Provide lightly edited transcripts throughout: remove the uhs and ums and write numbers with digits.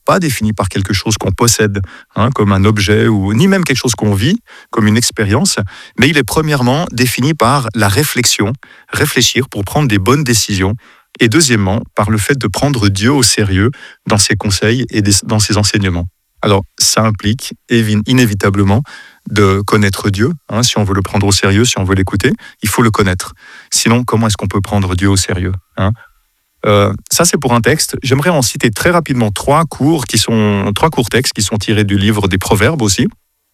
pas défini par quelque chose qu'on possède, comme un objet, ou ni même quelque chose qu'on vit, comme une expérience, mais il est premièrement défini par la réflexion, réfléchir pour prendre des bonnes décisions, et deuxièmement, par le fait de prendre Dieu au sérieux dans ses conseils et dans ses enseignements. Alors, ça implique inévitablement de connaître Dieu. Si on veut le prendre au sérieux, si on veut l'écouter, il faut le connaître. Sinon, comment est-ce qu'on peut prendre Dieu au sérieux ? Ça, c'est pour un texte. J'aimerais en citer très rapidement trois courts textes qui sont tirés du livre des Proverbes aussi,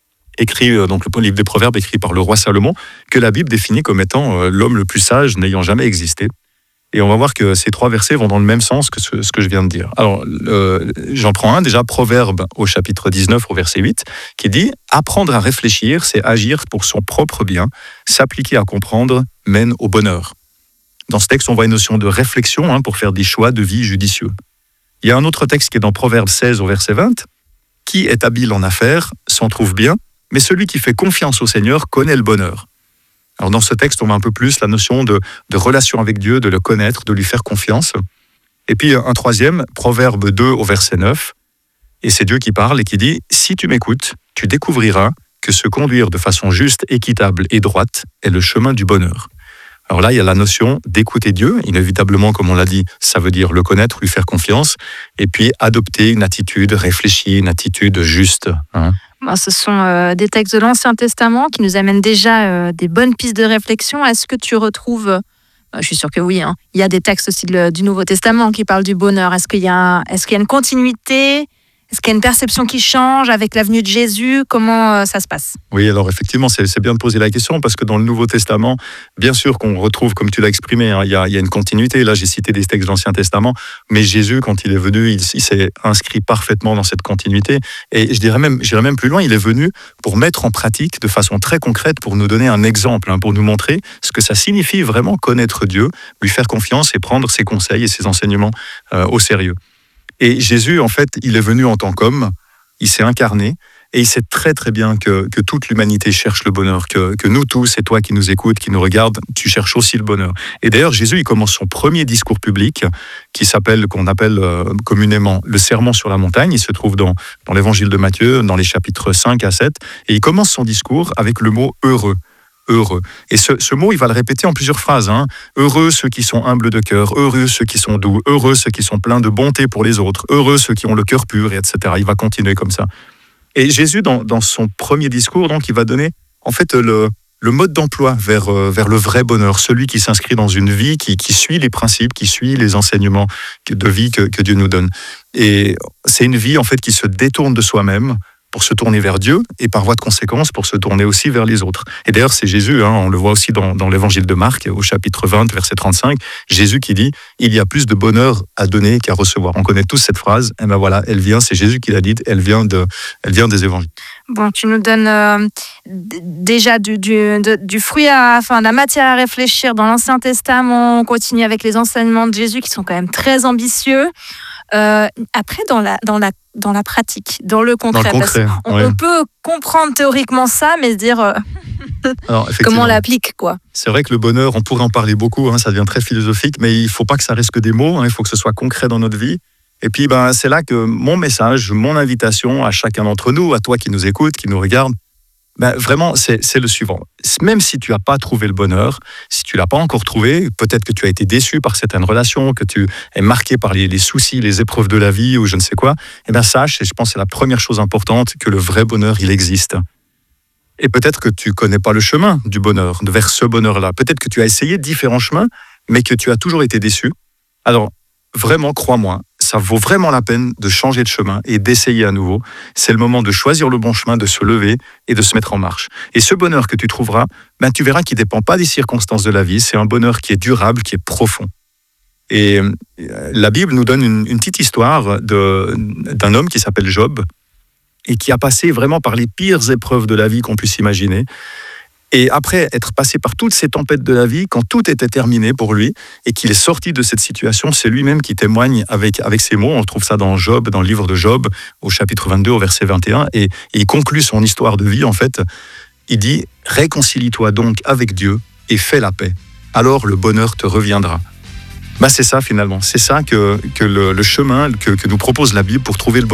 donc le livre des Proverbes écrit par le roi Salomon, que la Bible définit comme étant l'homme le plus sage n'ayant jamais existé. Et on va voir que ces trois versets vont dans le même sens que ce que je viens de dire. Alors, j'en prends un déjà, Proverbe au chapitre 19, au verset 8, qui dit « Apprendre à réfléchir, c'est agir pour son propre bien. S'appliquer à comprendre mène au bonheur. » Dans ce texte, on voit une notion de réflexion pour faire des choix de vie judicieux. Il y a un autre texte qui est dans Proverbe 16, au verset 20. « Qui est habile en affaires s'en trouve bien, mais celui qui fait confiance au Seigneur connaît le bonheur. » Alors dans ce texte, on voit un peu plus la notion de relation avec Dieu, de le connaître, de lui faire confiance. Et puis un troisième, Proverbe 2 au verset 9, et c'est Dieu qui parle et qui dit « Si tu m'écoutes, tu découvriras que se conduire de façon juste, équitable et droite est le chemin du bonheur. » Alors là, il y a la notion d'écouter Dieu, inévitablement, comme on l'a dit, ça veut dire le connaître, lui faire confiance, et puis adopter une attitude réfléchie, une attitude juste. Ce sont des textes de l'Ancien Testament qui nous amènent déjà des bonnes pistes de réflexion. Est-ce que tu retrouves, je suis sûre que oui, il y a des textes aussi du Nouveau Testament qui parlent du bonheur. Est-ce qu'il y a une continuité ? Est-ce qu'il y a une perception qui change avec la venue de Jésus ? Comment ça se passe ? Oui, alors effectivement, c'est bien de poser la question parce que dans le Nouveau Testament, bien sûr qu'on retrouve, comme tu l'as exprimé, il y a une continuité. Là, j'ai cité des textes de l'Ancien Testament, mais Jésus, quand il est venu, il s'est inscrit parfaitement dans cette continuité. Et j'irais même plus loin, il est venu pour mettre en pratique de façon très concrète, pour nous donner un exemple, pour nous montrer ce que ça signifie vraiment connaître Dieu, lui faire confiance et prendre ses conseils et ses enseignements au sérieux. Et Jésus, en fait, il est venu en tant qu'homme, il s'est incarné, et il sait très très bien que toute l'humanité cherche le bonheur, que nous tous, et toi qui nous écoutes, qui nous regardes, tu cherches aussi le bonheur. Et d'ailleurs, Jésus, il commence son premier discours public, qu'on appelle communément le Sermon sur la montagne. Il se trouve dans l'évangile de Matthieu, dans les chapitres 5 à 7, et il commence son discours avec le mot « heureux ». Heureux. Et ce mot, il va le répéter en plusieurs phrases. Heureux ceux qui sont humbles de cœur, heureux ceux qui sont doux, heureux ceux qui sont pleins de bonté pour les autres, heureux ceux qui ont le cœur pur, et etc. Il va continuer comme ça. Et Jésus, dans son premier discours, donc, il va donner en fait le mode d'emploi vers le vrai bonheur, celui qui s'inscrit dans une vie qui suit les principes, qui suit les enseignements de vie que Dieu nous donne. Et c'est une vie en fait qui se détourne de soi-même pour se tourner vers Dieu et par voie de conséquence pour se tourner aussi vers les autres. Et d'ailleurs, c'est Jésus, on le voit aussi dans l'évangile de Marc, au chapitre 20, verset 35, Jésus qui dit « Il y a plus de bonheur à donner qu'à recevoir ». On connaît tous cette phrase, et ben voilà, elle vient, c'est Jésus qui l'a dite, elle vient des évangiles. Bon, tu nous donnes déjà du fruit la matière à réfléchir dans l'Ancien Testament. On continue avec les enseignements de Jésus qui sont quand même très ambitieux. Après, dans la pratique, dans le concret, on peut comprendre théoriquement ça, mais se dire alors, comment on l'applique, quoi. C'est vrai que le bonheur, on pourrait en parler beaucoup, ça devient très philosophique, mais il ne faut pas que ça reste que des mots, il faut que ce soit concret dans notre vie. Et puis, c'est là que mon message, mon invitation à chacun d'entre nous, à toi qui nous écoutes, qui nous regarde, vraiment, c'est le suivant. Même si tu n'as pas trouvé le bonheur, si tu ne l'as pas encore trouvé, peut-être que tu as été déçu par certaines relations, que tu es marqué par les soucis, les épreuves de la vie ou je ne sais quoi, sache, et je pense que c'est la première chose importante, que le vrai bonheur, il existe. Et peut-être que tu ne connais pas le chemin du bonheur, vers ce bonheur-là. Peut-être que tu as essayé différents chemins, mais que tu as toujours été déçu. Alors, vraiment, crois-moi, ça vaut vraiment la peine de changer de chemin et d'essayer à nouveau. C'est le moment de choisir le bon chemin, de se lever et de se mettre en marche. Et ce bonheur que tu trouveras, tu verras qu'il ne dépend pas des circonstances de la vie. C'est un bonheur qui est durable, qui est profond. Et la Bible nous donne une petite histoire d'un homme qui s'appelle Job et qui a passé vraiment par les pires épreuves de la vie qu'on puisse imaginer. Et après être passé par toutes ces tempêtes de la vie, quand tout était terminé pour lui et qu'il est sorti de cette situation, c'est lui-même qui témoigne avec ces mots. On trouve ça dans Job, dans le livre de Job, au chapitre 22, au verset 21. Et il conclut son histoire de vie, en fait. Il dit « Réconcilie-toi donc avec Dieu et fais la paix. Alors le bonheur te reviendra. » C'est ça finalement. C'est ça que le chemin que nous propose la Bible pour trouver le bonheur.